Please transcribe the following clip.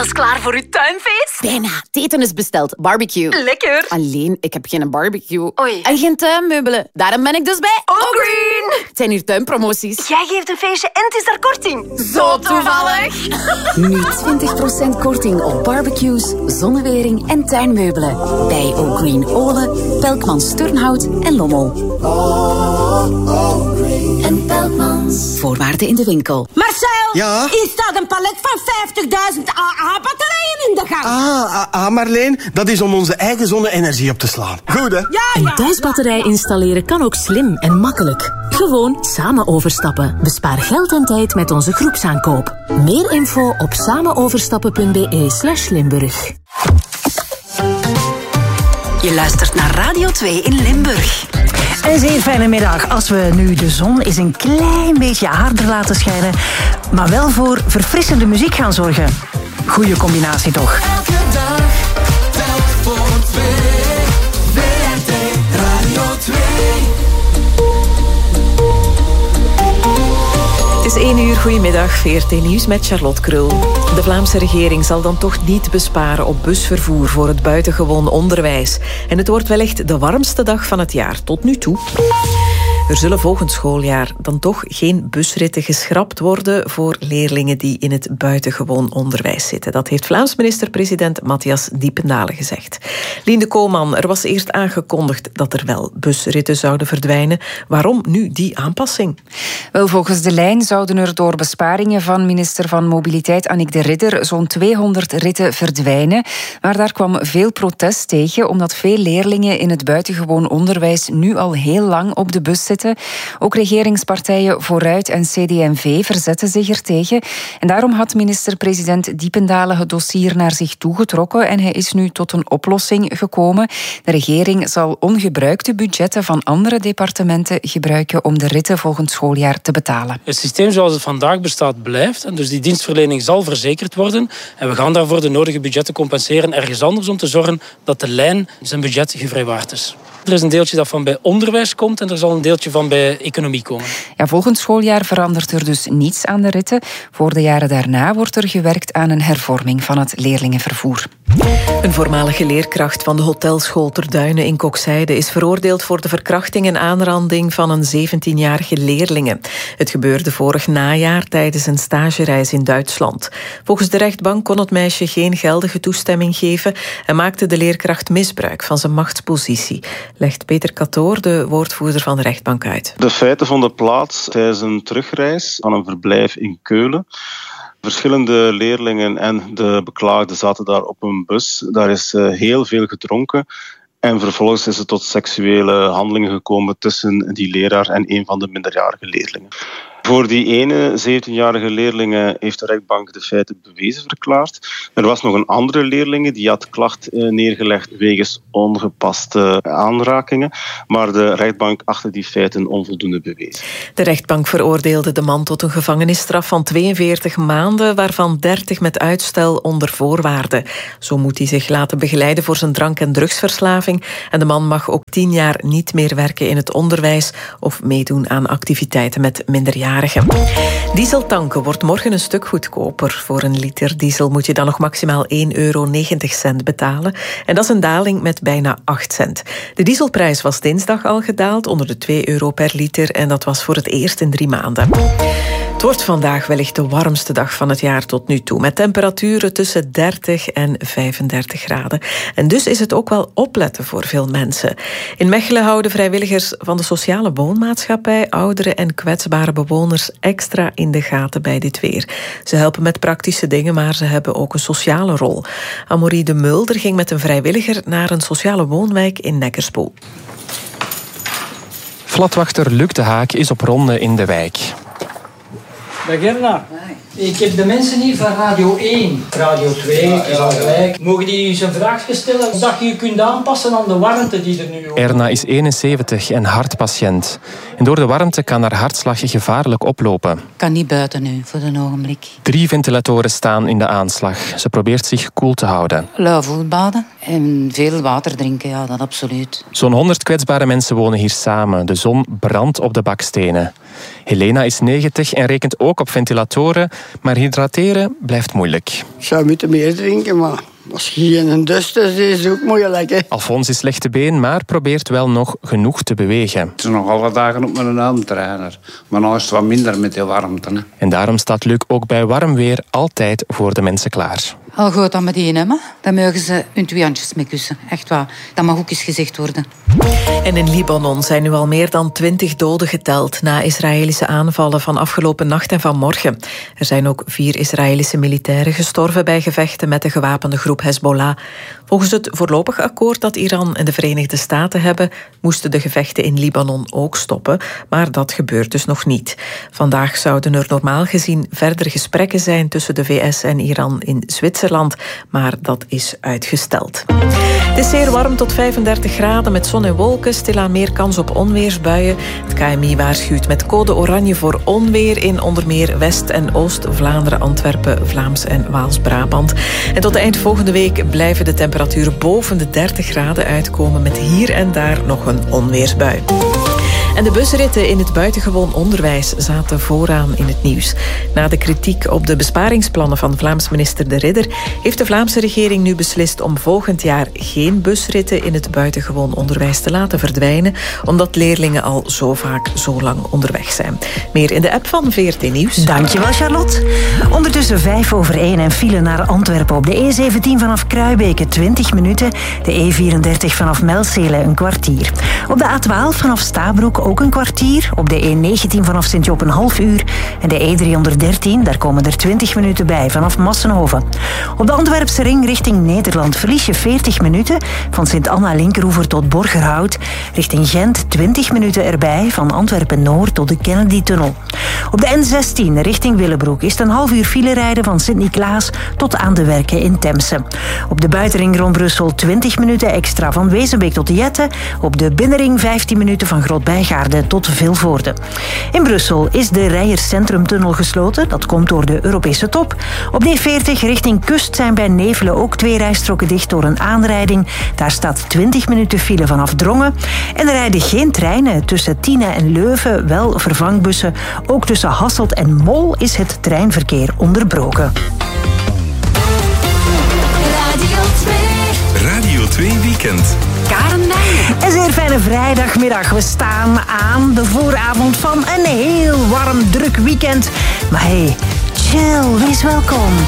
Alles klaar voor uw tuinfeest? Bijna. Het eten is besteld. Barbecue. Lekker. Alleen, ik heb geen barbecue. Oei. En geen tuinmeubelen. Daarom ben ik dus bij Allgreen. Het zijn hier tuinpromoties. Jij geeft een feestje en het is daar korting. Zo toevallig. Nu 20% korting op barbecues, zonnewering en tuinmeubelen. Bij Allgreen Olen, Pelkmans Turnhout en Lommel. En Pelkmans. Voorwaarden in de winkel. Marcel, Ja? hier staat een palet van 50.000 AA-batterijen in de gang. Marleen, dat is om onze eigen zonne-energie op te slaan. Goed, hè? Een thuisbatterij installeren kan ook slim en makkelijk. Gewoon samen overstappen. Bespaar geld en tijd met onze groepsaankoop. Meer info op samenoverstappen.be/Limburg. Je luistert naar Radio 2 in Limburg. Een zeer fijne middag. Als we nu de zon eens een klein beetje harder laten schijnen, maar wel voor verfrissende muziek gaan zorgen. Goeie combinatie toch? Elke dag, telk voor twee. WRT Radio 2. Het is 1 uur, goedemiddag, VRT Nieuws met Charlotte Krul. De Vlaamse regering zal dan toch niet besparen op busvervoer voor het buitengewoon onderwijs. En het wordt wellicht de warmste dag van het jaar tot nu toe. Er zullen volgend schooljaar dan toch geen busritten geschrapt worden voor leerlingen die in het buitengewoon onderwijs zitten. Dat heeft Vlaams minister-president Matthias Diependalen gezegd. Lien Koolman, er was eerst aangekondigd dat er wel busritten zouden verdwijnen. Waarom nu die aanpassing? Wel, volgens de lijn zouden er door besparingen van minister van Mobiliteit Annick de Ridder zo'n 200 ritten verdwijnen. Maar daar kwam veel protest tegen, omdat veel leerlingen in het buitengewoon onderwijs nu al heel lang op de bus zitten. Ook regeringspartijen Vooruit en CD&V verzetten zich ertegen. En daarom had minister-president Diependalen het dossier naar zich toegetrokken en hij is nu tot een oplossing gekomen. De regering zal ongebruikte budgetten van andere departementen gebruiken om de ritten volgend schooljaar te betalen. Het systeem zoals het vandaag bestaat blijft. En dus die dienstverlening zal verzekerd worden. En we gaan daarvoor de nodige budgetten compenseren ergens anders om te zorgen dat de lijn zijn budget gevrijwaard is. Er is een deeltje dat van bij onderwijs komt en er zal een deeltje van bij economie komen. Ja, volgend schooljaar verandert er dus niets aan de ritten. Voor de jaren daarna wordt er gewerkt aan een hervorming van het leerlingenvervoer. Een voormalige leerkracht van de hotelschool Ter Duinen in Kokzijde is veroordeeld voor de verkrachting en aanranding van een 17-jarige leerlinge. Het gebeurde vorig najaar tijdens een stagereis in Duitsland. Volgens de rechtbank kon het meisje geen geldige toestemming geven en maakte de leerkracht misbruik van zijn machtspositie, legt Peter Catoor, de woordvoerder van de rechtbank, uit. De feiten vonden plaats tijdens een terugreis van een verblijf in Keulen. Verschillende leerlingen en de beklaagde zaten daar op een bus. Daar is heel veel gedronken. En vervolgens is het tot seksuele handelingen gekomen tussen die leraar en een van de minderjarige leerlingen. Voor die ene 17-jarige leerling heeft de rechtbank de feiten bewezen verklaard. Er was nog een andere leerling die had klacht neergelegd wegens ongepaste aanrakingen. Maar de rechtbank achtte die feiten onvoldoende bewezen. De rechtbank veroordeelde de man tot een gevangenisstraf van 42 maanden, waarvan 30 met uitstel onder voorwaarden. Zo moet hij zich laten begeleiden voor zijn drank- en drugsverslaving. En de man mag ook 10 jaar niet meer werken in het onderwijs of meedoen aan activiteiten met minderjarigen. Diesel tanken wordt morgen een stuk goedkoper. Voor een liter diesel moet je dan nog maximaal €1,90 betalen. En dat is een daling met bijna 8 cent. De dieselprijs was dinsdag al gedaald onder de €2 per liter. En dat was voor het eerst in 3 maanden. Het wordt vandaag wellicht de warmste dag van het jaar tot nu toe, met temperaturen tussen 30 en 35 graden. En dus is het ook wel opletten voor veel mensen. In Mechelen houden vrijwilligers van de sociale woonmaatschappij ouderen en kwetsbare bewoners extra in de gaten bij dit weer. Ze helpen met praktische dingen, maar ze hebben ook een sociale rol. Amorie de Mulder ging met een vrijwilliger naar een sociale woonwijk in Neckerspoel. Flatwachter Luc de Haak is op ronde in de wijk. Dag Erna. Ik heb de mensen hier van Radio 1. Radio 2 is al gelijk. Mogen die eens een vraagje stellen? Dat je je kunt aanpassen aan de warmte die er nu... Erna is 71 en hartpatiënt. En door de warmte kan haar hartslag gevaarlijk oplopen. Ik kan niet buiten nu, voor een ogenblik. 3 ventilatoren staan in de aanslag. Ze probeert zich koel te houden. Lauw voetbaden en veel water drinken, ja, dat absoluut. Zo'n 100 kwetsbare mensen wonen hier samen. De zon brandt op de bakstenen. Helena is 90 en rekent ook op ventilatoren, maar hydrateren blijft moeilijk. Ik zou moeten meer drinken, maar als je geen dust is, is het ook moeilijk. Hè? Alfons is slecht te been, maar probeert wel nog genoeg te bewegen. Het is nog alle dagen op mijn armtrainer. Maar nu is het wat minder met die warmte. Hè. En daarom staat Luc ook bij warm weer altijd voor de mensen klaar. Al goed dan met die nemen, dan mogen ze hun 2 handjes mee kussen. Echt waar, dat mag ook eens gezegd worden. En in Libanon zijn nu al meer dan 20 doden geteld na Israëlische aanvallen van afgelopen nacht en vanmorgen. Er zijn ook 4 Israëlische militairen gestorven bij gevechten met de gewapende groep Hezbollah. Volgens het voorlopig akkoord dat Iran en de Verenigde Staten hebben, moesten de gevechten in Libanon ook stoppen, maar dat gebeurt dus nog niet. Vandaag zouden er normaal gezien verder gesprekken zijn tussen de VS en Iran in Zwitserland, maar dat is uitgesteld. Het is zeer warm tot 35 graden met zon en wolken, stilaan meer kans op onweersbuien. Het KMI waarschuwt met code oranje voor onweer in onder meer West- en Oost-Vlaanderen, Antwerpen, Vlaams en Waals-Brabant. En tot eind volgende week blijven de temperaturen boven de 30 graden uitkomen met hier en daar nog een onweersbui. En de busritten in het buitengewoon onderwijs zaten vooraan in het nieuws. Na de kritiek op de besparingsplannen van Vlaams minister De Ridder heeft de Vlaamse regering nu beslist om volgend jaar geen busritten in het buitengewoon onderwijs te laten verdwijnen, omdat leerlingen al zo vaak zo lang onderweg zijn. Meer in de app van VRT Nieuws. Dankjewel, Charlotte. Ondertussen 1:05 en file naar Antwerpen op de E17 vanaf Kruibeke 20 minuten, de E34 vanaf Melzele een kwartier. Op de A12 vanaf Stabroek ook een kwartier, op de E19 vanaf Sint-Job een half uur en de E313, daar komen er 20 minuten bij vanaf Massenhoven. Op de Antwerpse ring richting Nederland verlies je 40 minuten van Sint-Anna-Linkeroever tot Borgerhout. Richting Gent 20 minuten erbij van Antwerpen-Noord tot de Kennedy-tunnel. Op de N16 richting Willebroek is het een half uur file rijden van Sint-Niklaas tot aan de Werken in Temse. Op de buitenring rond Brussel 20 minuten extra van Wezenbeek tot de Jette. Op de binnenring 15 minuten van Groot-Bijgaarde tot Vilvoorde. In Brussel is de Rijers-Centrumtunnel gesloten. Dat komt door de Europese top. Op de E40 richting Kust zijn bij Nevelen ook 2 rijstroken dicht door een aanrijding. Daar staat 20 minuten file vanaf Drongen. En er rijden geen treinen tussen Tiene en Leuven, wel vervangbussen. Ook tussen Hasselt en Mol is het treinverkeer onderbroken. Radio 2 Weekend. Karen Meijnen. Een zeer fijne vrijdagmiddag. We staan aan de vooravond van een heel warm, druk weekend. Maar hey, chill, wees welkom.